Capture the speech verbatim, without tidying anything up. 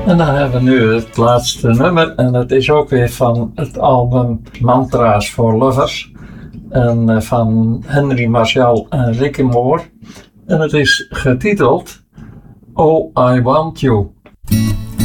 En dan hebben we nu het laatste nummer en dat is ook weer van het album Mantra's for Lovers en uh, van Henry Marshall en Ricky Moore en het is getiteld Oh I Want You.